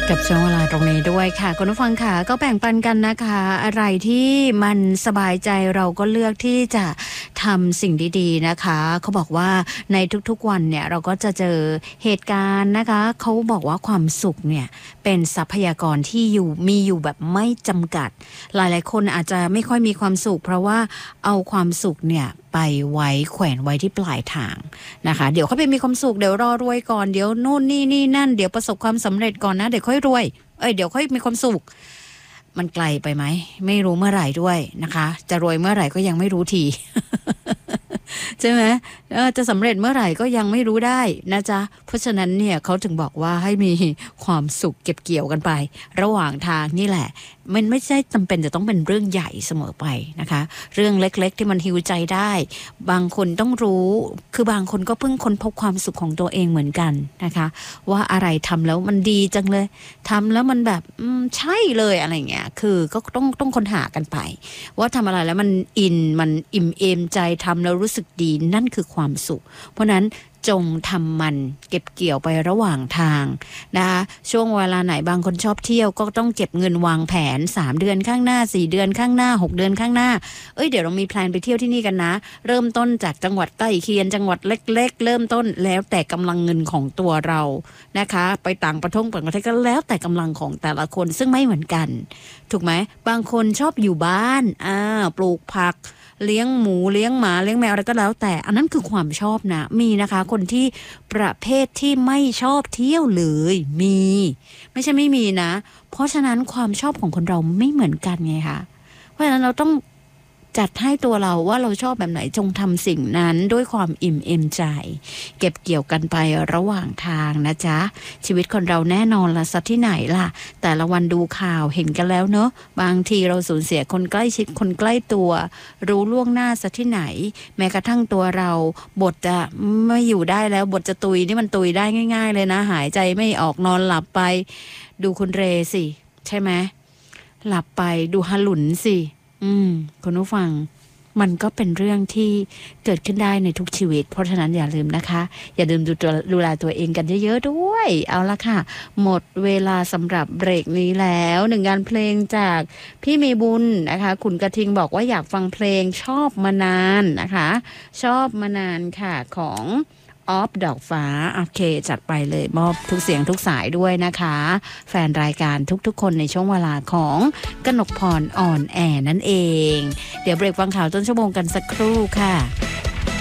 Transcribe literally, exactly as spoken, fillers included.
กับช่วงเวลาตรงนี้ด้วยค่ะคุณผู้ฟังค่ะก็แบ่งปันกันนะคะอะไรที่มันสบายใจเราก็เลือกที่จะทำสิ่งดีๆนะคะเขาบอกว่าในทุกๆวันเนี่ยเราก็จะเจอเหตุการณ์นะคะเขาบอกว่าความสุขเนี่ยเป็นทรัพยากรที่อยู่มีอยู่แบบไม่จำกัดหลายๆคนอาจจะไม่ค่อยมีความสุขเพราะว่าเอาความสุขเนี่ยไปไว้แขวนไว้ที่ปลายทางนะคะเดี๋ยวเขาไปมีความสุขเดี๋ยวรอรวยก่อนเดี๋ยวโน่นนี่นี่นั่นเดี๋ยวประสบความสำเร็จก่อนนะเดี๋ยวค่อยรวยเอ้ยเดี๋ยวค่อยมีความสุขมันไกลไปไหมไม่รู้เมื่อไหร่ด้วยนะคะจะรวยเมื่อไหร่ก็ยังไม่รู้ที ใช่ไหมเออจะสำเร็จเมื่อไหร่ก็ยังไม่รู้ได้นะจ๊ะเพราะฉะนั้นเนี่ยเขาถึงบอกว่าให้มีความสุขเก็บเกี่ยวกันไประหว่างทางนี่แหละมันไม่ใช่จำเป็นจะต้องเป็นเรื่องใหญ่เสมอไปนะคะเรื่องเล็กๆที่มันฮีลใจได้บางคนต้องรู้คือบางคนก็เพิ่งค้นพบความสุขของตัวเองเหมือนกันนะคะว่าอะไรทำแล้วมันดีจังเลยทำแล้วมันแบบใช่เลยอะไรเงี้ยคือก็ต้องต้องค้นหากันไปว่าทำอะไรแล้วมันอินมันอิ่มเอมใจทำแล้วรู้สึกดีนั่นคือความสุขเพราะนั้นจงทำมันเก็บเกี่ยวไประหว่างทางนะคะช่วงเวลาไหนบางคนชอบเที่ยวก็ต้องเก็บเงินวางแผนสามเดือนข้างหน้าสี่เดือนข้างหน้าหกเดือนข้างหน้าเอ้ยเดี๋ยวเรามีแพลนไปเที่ยวที่นี่กันนะเริ่มต้นจากจังหวัดใกล้เคียงจังหวัดเล็กๆเริ่มต้นแล้วแต่กำลังเงินของตัวเรานะคะไปต่างประเทศต่างประเทศก็แล้วแต่กำลังของแต่ละคนซึ่งไม่เหมือนกันถูกไหมบางคนชอบอยู่บ้านอ่าปลูกผักเลี้ยงหมูเลี้ยงหมาเลี้ยงแมวอะไรก็แล้วแต่อันนั้นคือความชอบนะมีนะคะคนที่ประเภทที่ไม่ชอบเที่ยวเลยมีไม่ใช่ไม่มีนะเพราะฉะนั้นความชอบของคนเราไม่เหมือนกันไงคะเพราะฉะนั้นเราต้องจัดให้ตัวเราว่าเราชอบแบบไหนจงทำสิ่งนั้นด้วยความอิ่มเอมใจเก็บเกี่ยวกันไประหว่างทางนะจ๊ะชีวิตคนเราแน่นอนละสักที่ไหนล่ะแต่ละวันดูข่าวเห็นกันแล้วเนอะบางทีเราสูญเสียคนใกล้ชิดคนใกล้ตัวรู้ล่วงหน้าสักที่ไหนแม้กระทั่งตัวเราบทจะไม่อยู่ได้แล้วบทจะตุยนี่มันตุยได้ง่ายๆเลยนะหายใจไม่ออกนอนหลับไปดูคุณเรสิใช่ไหมหลับไปดูฮาหลุนสิอืมคุณผู้ฟังมันก็เป็นเรื่องที่เกิดขึ้นได้ในทุกชีวิตเพราะฉะนั้นอย่าลืมนะคะอย่าลืมดูตัวดูแลตัวเองกันเยอะๆด้วยเอาละค่ะหมดเวลาสำหรับเบรกนี้แล้วหนึ่งงานเพลงจากพี่มีบุญนะคะคุณกระทิงบอกว่าอยากฟังเพลงชอบมานานนะคะชอบมานานค่ะของออฟดอกฟ้าโอเคจัดไปเลยมอบทุกเสียงทุกสายด้วยนะคะแฟนรายการทุกๆคนในช่วงเวลาของกนกพรอ่อนแอนั่นเองเดี๋ยวเบรกฟังข่าวต้นชั่วโมงกันสักครู่ค่ะ